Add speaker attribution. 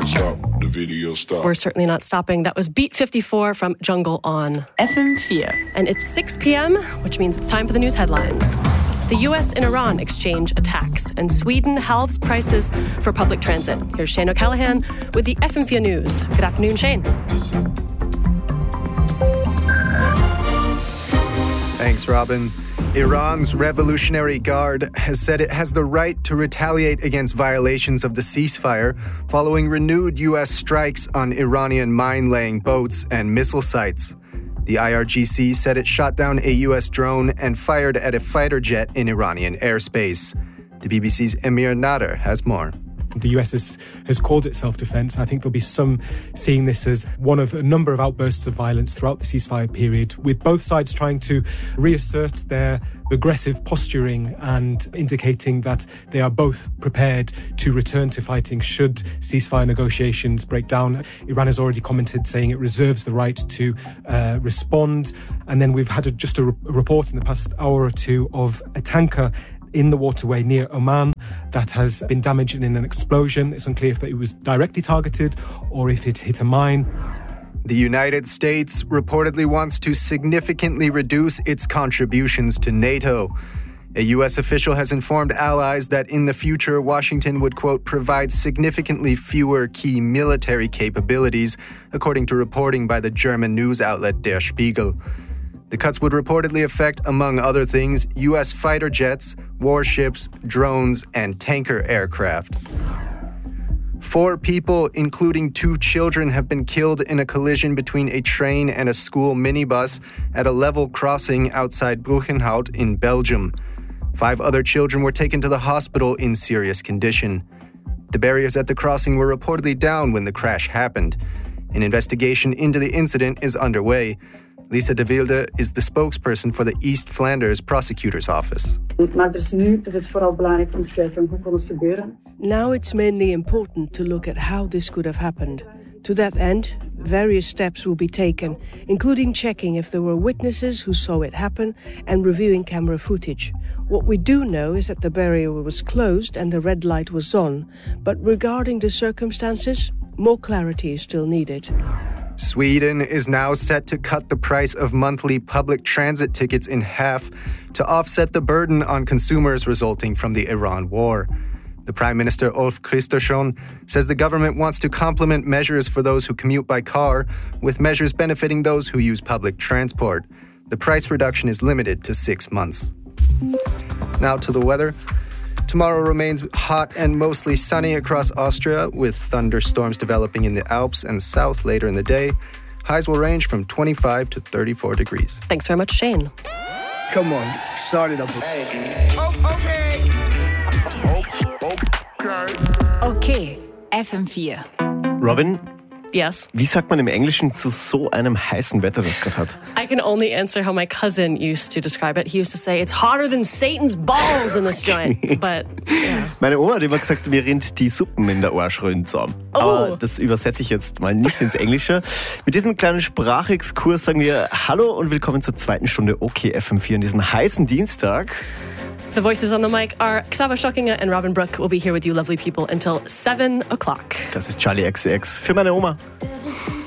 Speaker 1: stop, the video stop.
Speaker 2: We're certainly not stopping. That was Beat 54 from Jungle On.
Speaker 3: FM4.
Speaker 2: And it's 6 p.m., which means it's time for the news headlines. The US and Iran exchange attacks, and Sweden halves prices for public transit. Here's Shane O'Callaghan with the FM4 News. Good afternoon, Shane.
Speaker 4: Thanks, Robin. Iran's Revolutionary Guard has said it has the right to retaliate against violations of the ceasefire following renewed U.S. strikes on Iranian mine-laying boats and missile sites. The IRGC said it shot down a U.S. drone and fired at a fighter jet in Iranian airspace. The BBC's Emir Nader has more.
Speaker 5: The US has called it self-defense. I think there'll be some seeing this as one of a number of outbursts of violence throughout the ceasefire period, with both sides trying to reassert their aggressive posturing and indicating that they are both prepared to return to fighting should ceasefire negotiations break down. Iran has already commented saying it reserves the right to respond. And then we've had just a report in the past hour or two of a tanker in the waterway near Oman that has been damaged in an explosion. It's unclear if it was directly targeted or if it hit a mine.
Speaker 4: The United States reportedly wants to significantly reduce its contributions to NATO. A U.S. official has informed allies that in the future, Washington would, quote, provide significantly fewer key military capabilities, according to reporting by the German news outlet Der Spiegel. The cuts would reportedly affect, among other things, U.S. fighter jets, warships, drones, and tanker aircraft. 4 people, including 2 children, have been killed in a collision between a train and a school minibus at a level crossing outside Bruggenhout in Belgium. 5 other children were taken to the hospital in serious condition. The barriers at the crossing were reportedly down when the crash happened. An investigation into the incident is underway. Lisa de Wilde is the spokesperson for the East Flanders Prosecutor's Office.
Speaker 6: Now it's mainly important to look at how this could have happened. To that end, various steps will be taken, including checking if there were witnesses who saw it happen and reviewing camera footage. What we do know is that the barrier was closed and the red light was on, but regarding the circumstances, more clarity is still needed.
Speaker 4: Sweden is now set to cut the price of monthly public transit tickets in half to offset the burden on consumers resulting from the Iran war. The Prime Minister Ulf Kristersson says the government wants to complement measures for those who commute by car with measures benefiting those who use public transport. The price reduction is limited to 6 months. Now to the weather. Tomorrow remains hot and mostly sunny across Austria, with thunderstorms developing in the Alps and south later in the day. Highs will range from 25 to 34 degrees.
Speaker 2: Thanks very much, Shane.
Speaker 7: Come on, start it up.
Speaker 3: Okay, FM4.
Speaker 8: Robin?
Speaker 2: Yes?
Speaker 8: Wie sagt man im Englischen zu so einem heißen Wetter, das es gerade hat?
Speaker 2: I can only answer how my cousin used to describe it. He used to say, it's hotter than Satan's balls in this joint. But, yeah.
Speaker 8: Meine Oma hat immer gesagt, mir rinnt die Suppen in der Ohrschrön zusammen.
Speaker 2: Oh.
Speaker 8: Aber das übersetze ich jetzt mal nicht ins Englische. Mit diesem kleinen Sprachexkurs sagen wir Hallo und willkommen zur 2. Stunde OK FM4 an diesem heißen Dienstag.
Speaker 2: The voices on the mic are Xava Stockinger and Robin Brooke. We'll be here with you lovely people until 7 o'clock.
Speaker 8: Das ist Charlie XCX für meine Oma.